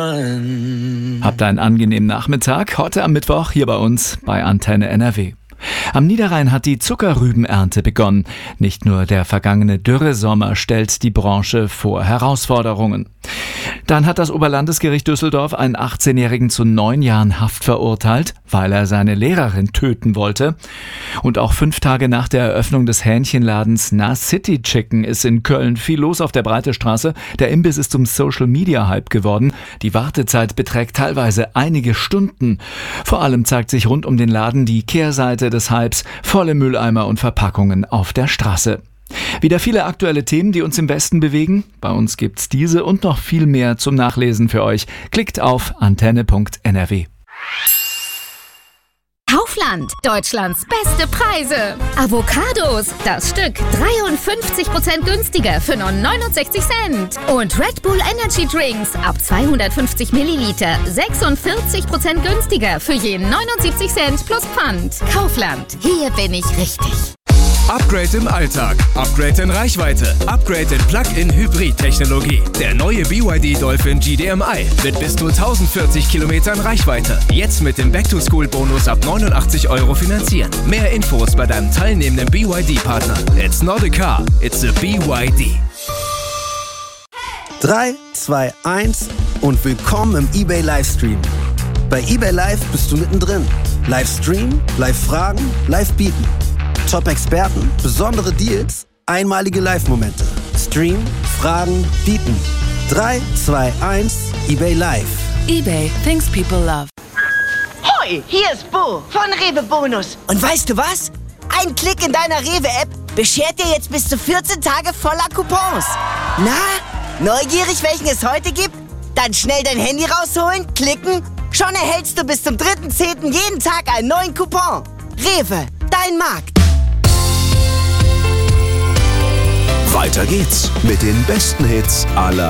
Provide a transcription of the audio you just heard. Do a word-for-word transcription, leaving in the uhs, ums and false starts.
Habt einen angenehmen Nachmittag, heute am Mittwoch hier bei uns bei Antenne N R W. Am Niederrhein hat die Zuckerrübenernte begonnen. Nicht nur der vergangene Dürresommer stellt die Branche vor Herausforderungen. Dann hat das Oberlandesgericht Düsseldorf einen achtzehnjährigen zu neun Jahren Haft verurteilt, weil er seine Lehrerin töten wollte. Und auch fünf Tage nach der Eröffnung des Hähnchenladens Na City Chicken ist in Köln viel los auf der Breitestraße. Der Imbiss ist zum Social-Media-Hype geworden. Die Wartezeit beträgt teilweise einige Stunden. Vor allem zeigt sich rund um den Laden die Kehrseite des Hypes, volle Mülleimer und Verpackungen auf der Straße. Wieder viele aktuelle Themen, die uns im Westen bewegen. Bei uns gibt's diese und noch viel mehr zum Nachlesen für euch. Klickt auf antenne punkt n r w. Kaufland, Deutschlands beste Preise. Avocados, das Stück dreiundfünfzig Prozent günstiger für nur neunundsechzig Cent. Und Red Bull Energy Drinks ab zweihundertfünfzig Milliliter sechsundvierzig Prozent günstiger für je neunundsiebzig Cent plus Pfand. Kaufland, hier bin ich richtig. Upgrade im Alltag, Upgrade in Reichweite, Upgrade in Plug-in-Hybrid-Technologie. Der neue B Y D Dolphin G D M I mit bis zu tausendvierzig Kilometern Reichweite. Jetzt mit dem Back-to-School-Bonus ab neunundachtzig Euro finanzieren. Mehr Infos bei deinem teilnehmenden B Y D-Partner. It's not a car, it's a B Y D. drei, zwei, eins und willkommen im eBay Livestream. Bei eBay Live bist du mittendrin. Livestream, Live-Fragen, Live-Bieten. Top-Experten, besondere Deals, einmalige Live-Momente. Stream, Fragen, bieten. drei, zwei, eins, eBay Live. eBay, things people love. Hoi, hier ist Bo von Rewe Bonus. Und weißt du was? Ein Klick in deiner Rewe-App beschert dir jetzt bis zu vierzehn Tage voller Coupons. Na, neugierig, welchen es heute gibt? Dann schnell dein Handy rausholen, klicken. Schon erhältst du bis zum dritten zehnten jeden Tag einen neuen Coupon. Rewe, dein Markt. Weiter geht's mit den besten Hits aller